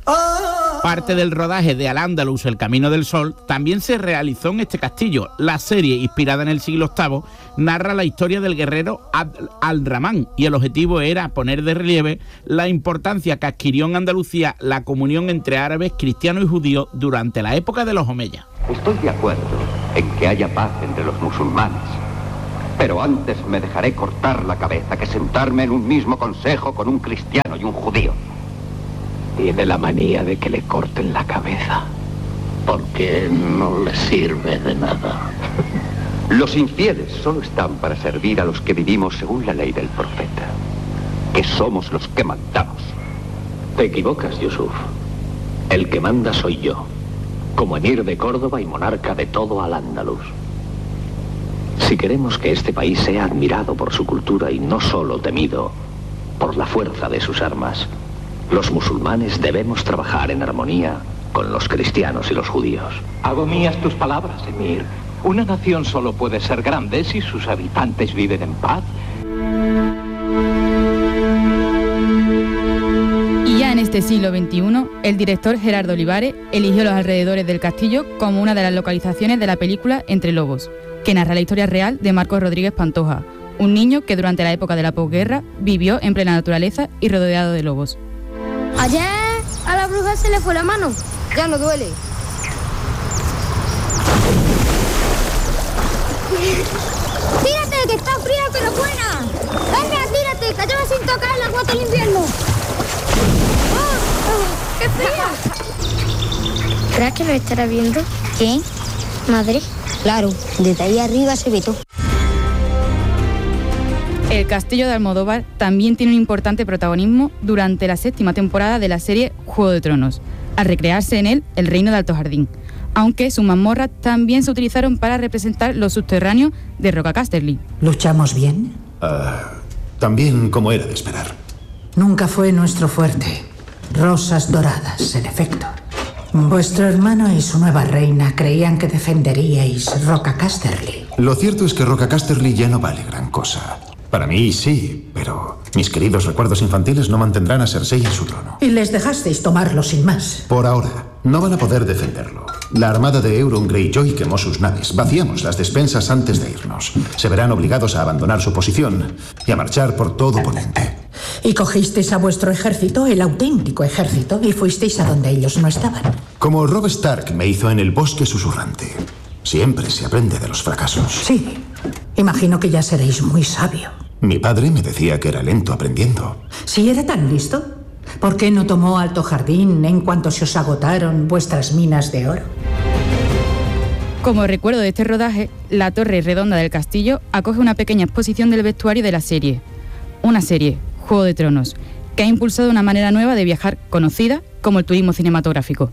Parte del rodaje de Al-Ándalus, El Camino del Sol, también se realizó en este castillo. La serie, inspirada en el siglo VIII, narra la historia del guerrero Abd al-Rahman y el objetivo era poner de relieve la importancia que adquirió en Andalucía la comunión entre árabes, cristianos y judíos durante la época de los omeyas. Estoy de acuerdo en que haya paz entre los musulmanes, pero antes me dejaré cortar la cabeza que sentarme en un mismo consejo con un cristiano y un judío. Tiene la manía de que le corten la cabeza, porque no le sirve de nada. Los infieles solo están para servir a los que vivimos según la ley del profeta, que somos los que mandamos. Te equivocas, Yusuf. El que manda soy yo, como emir de Córdoba y monarca de todo Al-Ándalus. Si queremos que este país sea admirado por su cultura y no solo temido por la fuerza de sus armas, los musulmanes debemos trabajar en armonía con los cristianos y los judíos. Hago mías tus palabras, emir. Una nación solo puede ser grande si sus habitantes viven en paz. Y ya en este siglo XXI, el director Gerardo Olivares eligió los alrededores del castillo como una de las localizaciones de la película Entre Lobos, que narra la historia real de Marcos Rodríguez Pantoja, un niño que durante la época de la posguerra vivió en plena naturaleza y rodeado de lobos. Ayer a la bruja se le fue la mano. Ya no duele. ¡Tírate, que está fría pero buena! ¡Venga, tírate, que lleva sin tocar el agua del invierno! ¡Oh, qué fría! ¿Crees que lo estará viendo? ¿Quién? ¿Madre? Claro, desde ahí arriba se ve todo. El castillo de Almodóvar también tiene un importante protagonismo durante la 7ª temporada de la serie Juego de Tronos, al recrearse en él el reino de Alto Jardín, aunque sus mazmorras también se utilizaron para representar los subterráneos de Roca Casterly. ¿Luchamos bien? También como era de esperar. Nunca fue nuestro fuerte. Rosas doradas, en efecto. Vuestro hermano y su nueva reina creían que defenderíais Roca Casterly. Lo cierto es que Roca Casterly ya no vale gran cosa. Para mí sí, pero mis queridos recuerdos infantiles no mantendrán a Cersei en su trono. Y les dejasteis tomarlo sin más. Por ahora, no van a poder defenderlo. La armada de Euron Greyjoy quemó sus naves. Vaciamos las despensas antes de irnos. Se verán obligados a abandonar su posición y a marchar por todo Ponente. Y cogisteis a vuestro ejército, el auténtico ejército, y fuisteis a donde ellos no estaban. Como Robb Stark me hizo en el bosque susurrante. Siempre se aprende de los fracasos. Sí. Imagino que ya seréis muy sabio. Mi padre me decía que era lento aprendiendo. Si era tan listo, ¿por qué no tomó Alto Jardín en cuanto se os agotaron vuestras minas de oro? Como recuerdo de este rodaje, la torre redonda del castillo acoge una pequeña exposición del vestuario de la serie. Una serie, Juego de Tronos, que ha impulsado una manera nueva de viajar conocida como el turismo cinematográfico.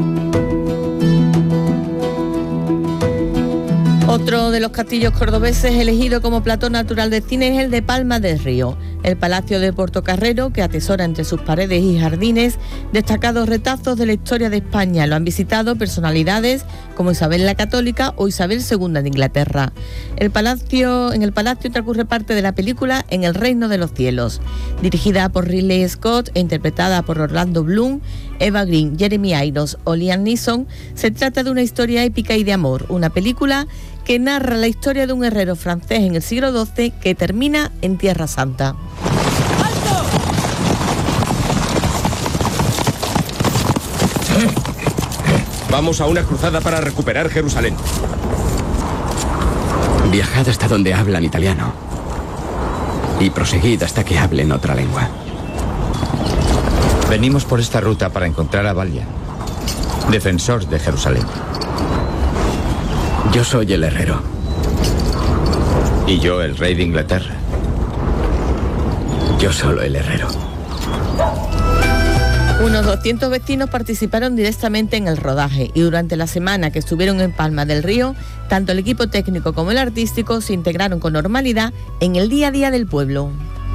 Otro de los castillos cordobeses elegido como plató natural de cine es el de Palma del Río, el Palacio de Portocarrero, que atesora entre sus paredes y jardines destacados retazos de la historia de España. Lo han visitado personalidades como Isabel la Católica o Isabel II de Inglaterra. En el palacio transcurre parte de la película En el Reino de los Cielos, dirigida por Ridley Scott e interpretada por Orlando Bloom, Eva Green, Jeremy Irons o Liam Neeson. Se trata de una historia épica y de amor, una película que narra la historia de un herrero francés en el siglo XII que termina en Tierra Santa. Vamos a una cruzada para recuperar Jerusalén. Viajad hasta donde hablan italiano y proseguid hasta que hablen otra lengua. Venimos por esta ruta para encontrar a Valia, defensor de Jerusalén. Yo soy el herrero. Y yo el rey de Inglaterra. Yo solo el herrero. Unos 200 vecinos participaron directamente en el rodaje y durante la semana que estuvieron en Palma del Río, tanto el equipo técnico como el artístico se integraron con normalidad en el día a día del pueblo.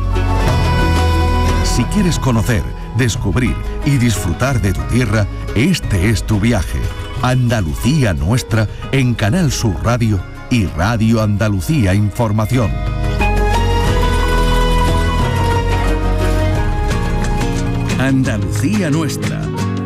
Si quieres conocer, descubrir y disfrutar de tu tierra, este es tu viaje. Andalucía Nuestra en Canal Sur Radio y Radio Andalucía Información. Andalucía Nuestra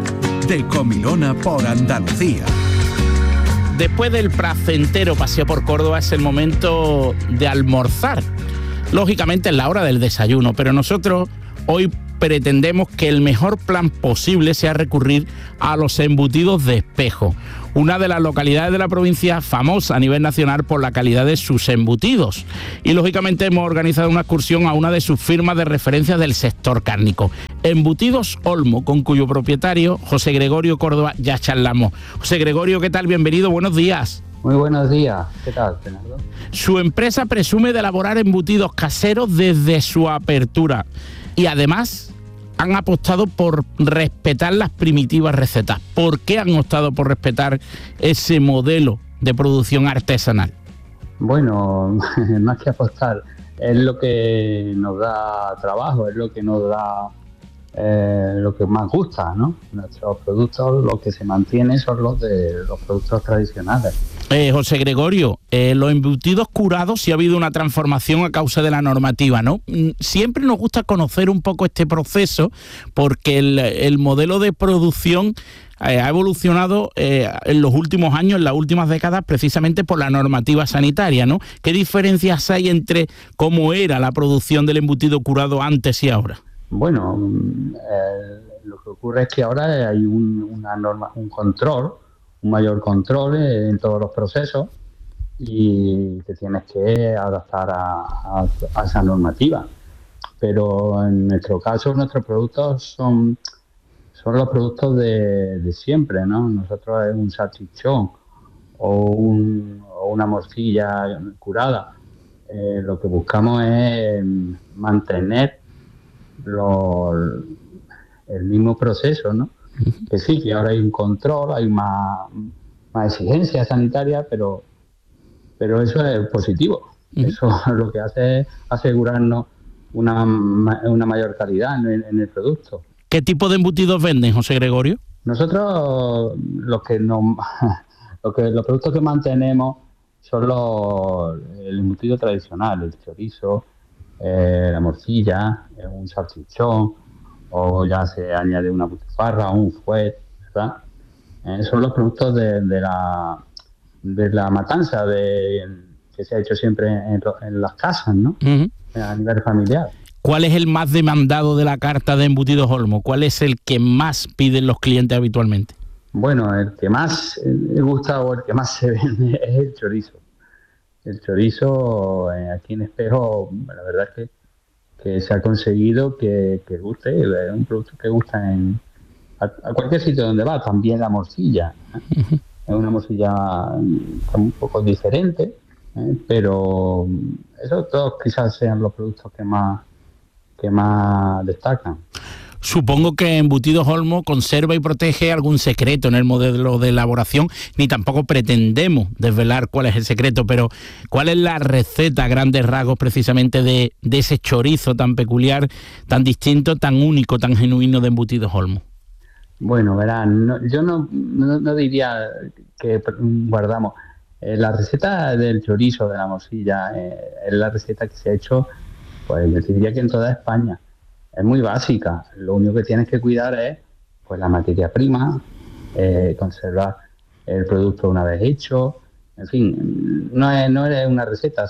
de Comilona por Andalucía. Después del placentero paseo por Córdoba es el momento de almorzar. Lógicamente es la hora del desayuno, pero nosotros hoy pretendemos que el mejor plan posible sea recurrir a los embutidos de Espejo, una de las localidades de la provincia famosa a nivel nacional por la calidad de sus embutidos. Y lógicamente hemos organizado una excursión a una de sus firmas de referencia del sector cárnico, Embutidos Olmo, con cuyo propietario, José Gregorio Córdoba, ya charlamos. José Gregorio, ¿qué tal? Bienvenido, buenos días. Muy buenos días, ¿qué tal, Bernardo? Su empresa presume de elaborar embutidos caseros desde su apertura y además han apostado por respetar las primitivas recetas. ¿Por qué han optado por respetar ese modelo de producción artesanal? Bueno, más que apostar, es lo que nos da trabajo, es lo que nos da lo que más gusta, ¿no? Nuestros productos, lo que se mantiene son los de los productos tradicionales. José Gregorio, los embutidos curados, sí ha habido una transformación a causa de la normativa, ¿no? Siempre nos gusta conocer un poco este proceso porque el modelo de producción ha evolucionado en los últimos años, en las últimas décadas, precisamente por la normativa sanitaria, ¿no? ¿Qué diferencias hay entre cómo era la producción del embutido curado antes y ahora? Bueno, lo que ocurre es que ahora hay una norma, un control, un mayor control en todos los procesos y te tienes que adaptar a esa normativa. Pero en nuestro caso, nuestros productos son los productos de siempre, ¿no? Nosotros es un salchichón o una morcilla curada. Lo que buscamos es mantener el mismo proceso, ¿no? Que sí, que ahora hay un control, hay más exigencia sanitaria, pero eso es positivo. Eso lo que hace es asegurarnos una mayor calidad en el producto. ¿Qué tipo de embutidos venden, José Gregorio? Nosotros los productos que mantenemos son el embutido tradicional, el chorizo, la morcilla, un salchichón, o ya se añade una butifarra o un fuet, ¿verdad? Son los productos de la matanza que se ha hecho siempre en las casas, ¿no? A nivel familiar. ¿Cuál es el más demandado de la carta de Embutidos Olmo? ¿Cuál es el que más piden los clientes habitualmente? Bueno, el que más me gusta o el que más se vende es el chorizo. El chorizo aquí en Espejo, la verdad es que se ha conseguido que guste, es un producto que gusta a cualquier sitio donde va, también la morcilla. Es una morcilla un poco diferente, pero esos todos quizás sean los productos que más destacan. Supongo que Embutidos Olmo conserva y protege algún secreto en el modelo de elaboración, ni tampoco pretendemos desvelar cuál es el secreto, pero ¿cuál es la receta a grandes rasgos precisamente de ese chorizo tan peculiar, tan distinto, tan único, tan genuino de Embutidos Olmo? Bueno, verán, yo no diría que guardamos. La receta del chorizo, de la morcilla, es la receta que se ha hecho, pues yo diría que en toda España. Es muy básica. Lo único que tienes que cuidar es pues la materia prima, conservar el producto una vez hecho. En fin, no es una receta,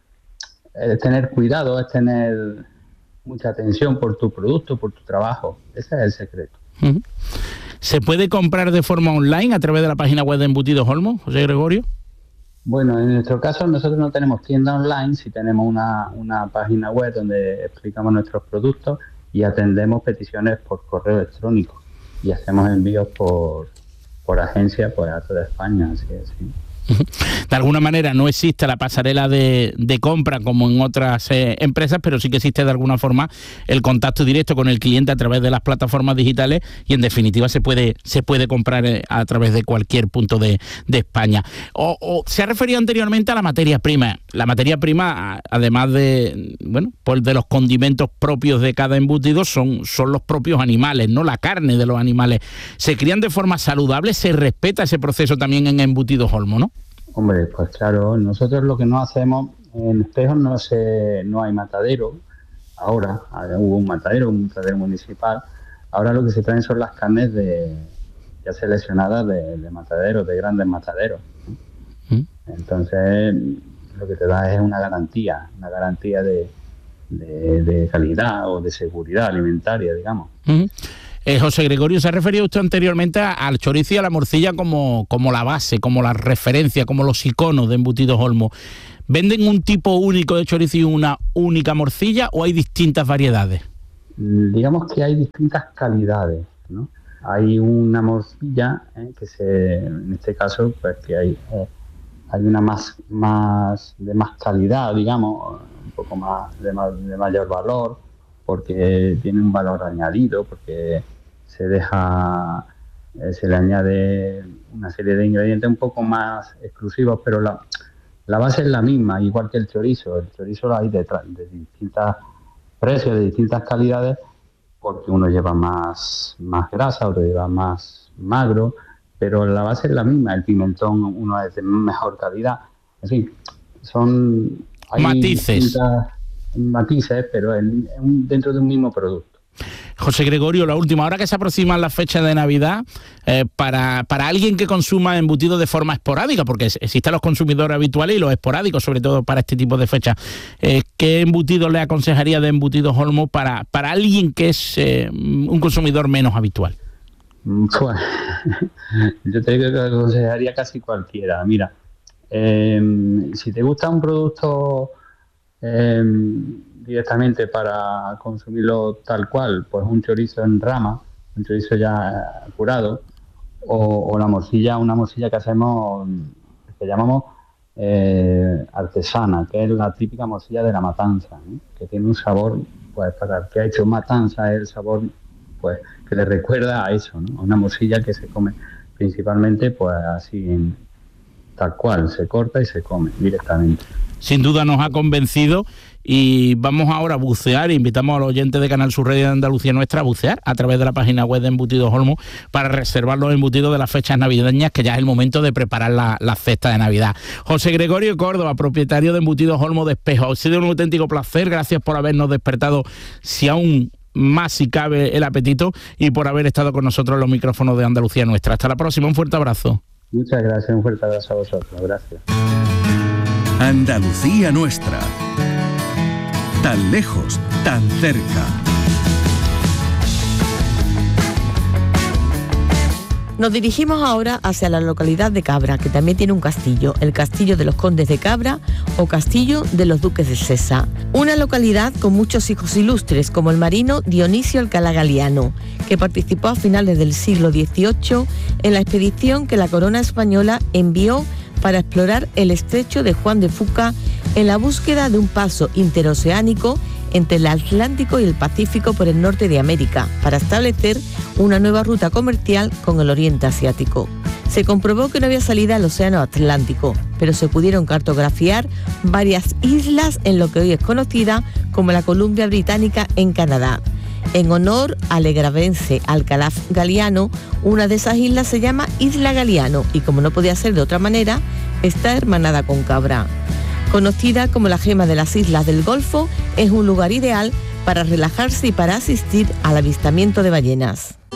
es tener cuidado, es tener mucha atención por tu producto, por tu trabajo. Ese es el secreto. ¿Se puede comprar de forma online a través de la página web de Embutidos Olmo, José Gregorio? Bueno, en nuestro caso nosotros no tenemos tienda online, sí tenemos una página web donde explicamos nuestros productos y atendemos peticiones por correo electrónico y hacemos envíos por agencia pues a toda España, así es. Sí. De alguna manera no existe la pasarela de compra como en otras empresas, pero sí que existe de alguna forma el contacto directo con el cliente a través de las plataformas digitales y en definitiva se puede comprar a través de cualquier punto de España. O se ha referido anteriormente a la materia prima. La materia prima, además de los condimentos propios de cada embutido, son los propios animales, ¿no? La carne de los animales. ¿Se crían de forma saludable? ¿Se respeta ese proceso también en Embutidos Olmo, no? Hombre, pues claro, nosotros lo que no hacemos, en Espejo no hay matadero, ahora hubo un matadero municipal, ahora lo que se traen son las carnes de ya seleccionadas de mataderos, de grandes mataderos. Entonces, lo que te da es una garantía de calidad o de seguridad alimentaria, digamos. José Gregorio, se ha referido usted anteriormente al chorizo y a la morcilla como la base, como la referencia, como los iconos de Embutidos Olmo. ¿Venden un tipo único de chorizo y una única morcilla o hay distintas variedades? Digamos que hay distintas calidades, ¿no? Hay una morcilla en este caso, pues que hay una más de más calidad, digamos, un poco más de mayor valor, porque tiene un valor añadido, porque se le añade una serie de ingredientes un poco más exclusivos, pero la base es la misma, igual que el chorizo. El chorizo lo hay de distintos precios, de distintas calidades, porque uno lleva más grasa, otro lleva más magro, pero la base es la misma. El pimentón uno es de mejor calidad. En fin, hay matices, pero dentro de un mismo producto. José Gregorio, la última, ahora que se aproximan las fechas de Navidad, para alguien que consuma embutidos de forma esporádica, porque existen los consumidores habituales y los esporádicos, sobre todo para este tipo de fechas, ¿qué embutido le aconsejaría de Embutidos Olmo para alguien que es un consumidor menos habitual? Pues, yo te digo que aconsejaría casi cualquiera. Mira, si te gusta un producto directamente para consumirlo tal cual, pues un chorizo en rama, un chorizo ya curado, o una morcilla que hacemos, que llamamos artesana, que es la típica morcilla de la matanza, ¿no? Que tiene un sabor, pues para el que ha hecho matanza, es el sabor pues que le recuerda a eso, ¿no? Una morcilla que se come principalmente pues así tal cual, se corta y se come directamente. Sin duda nos ha convencido y vamos ahora a bucear. Invitamos a los oyentes de Canal Sur Radio de Andalucía Nuestra a bucear a través de la página web de Embutidos Olmo para reservar los embutidos de las fechas navideñas, que ya es el momento de preparar la cesta de Navidad. José Gregorio Córdoba, propietario de Embutidos Olmo de Espejo, ha sido un auténtico placer. Gracias por habernos despertado, si aún más si cabe, el apetito, y por haber estado con nosotros en los micrófonos de Andalucía Nuestra. Hasta la próxima, un fuerte abrazo. Muchas gracias, un fuerte abrazo a vosotros. Gracias. Andalucía Nuestra. Tan lejos, tan cerca. Nos dirigimos ahora hacia la localidad de Cabra, que también tiene un castillo, el Castillo de los Condes de Cabra o Castillo de los Duques de Sesa. Una localidad con muchos hijos ilustres, como el marino Dionisio Alcalá Galiano, que participó a finales del siglo XVIII en la expedición que la corona española envió para explorar el estrecho de Juan de Fuca en la búsqueda de un paso interoceánico entre el Atlántico y el Pacífico por el norte de América, para establecer una nueva ruta comercial con el Oriente Asiático. Se comprobó que no había salida al Océano Atlántico, pero se pudieron cartografiar varias islas en lo que hoy es conocida como la Columbia Británica en Canadá. En honor al egravense Alcalá Galiano, una de esas islas se llama Isla Galiano y, como no podía ser de otra manera, está hermanada con Cabra. Conocida como la gema de las islas del Golfo, es un lugar ideal para relajarse y para asistir al avistamiento de ballenas.